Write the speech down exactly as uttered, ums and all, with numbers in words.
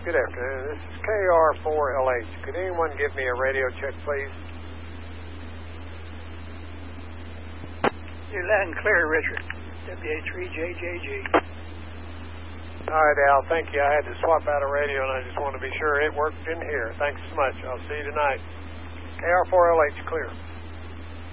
Good afternoon. This is K R four L H. Could anyone give me a radio check, please? You're loud and clear, Richard. W A three J J G. All right, Al. Thank you. I had to swap out a radio, and I just want to be sure it worked in here. Thanks so much. I'll see you tonight. K R four L H, clear.